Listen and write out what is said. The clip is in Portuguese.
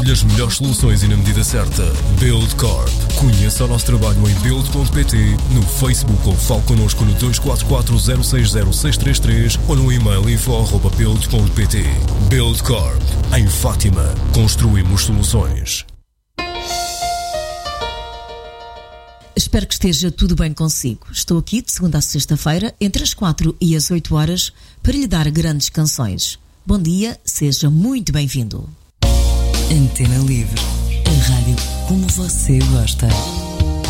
Dou-lhe as melhores soluções e na medida certa. Buildcorp. Conheça o nosso trabalho em build.pt, no Facebook ou fale connosco no 244 060 633 ou no e-mail info@build.pt. Buildcorp. Em Fátima. Construímos soluções. Espero que esteja tudo bem consigo. Estou aqui de segunda a sexta-feira, entre as 4 e as 8 horas, para lhe dar grandes canções. Bom dia, seja muito bem-vindo. Antena Livre, a rádio como você gosta.